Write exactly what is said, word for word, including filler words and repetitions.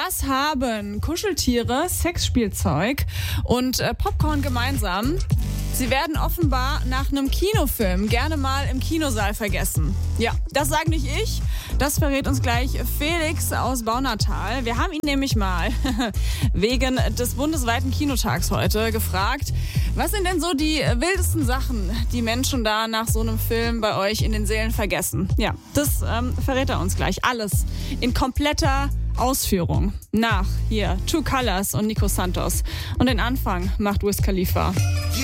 Was haben Kuscheltiere, Sexspielzeug und äh, Popcorn gemeinsam? Sie werden offenbar nach einem Kinofilm gerne mal im Kinosaal vergessen. Ja, das sage nicht ich. Das verrät uns gleich Felix aus Baunatal. Wir haben ihn nämlich mal wegen des bundesweiten Kinotags heute gefragt, was sind denn so die wildesten Sachen, die Menschen da nach so einem Film bei euch in den Sälen vergessen? Ja, das ähm, verrät er uns gleich. Alles in kompletter Ausführung. Nach hier Two Colors und Nico Santos. Und den Anfang macht Wiz Khalifa.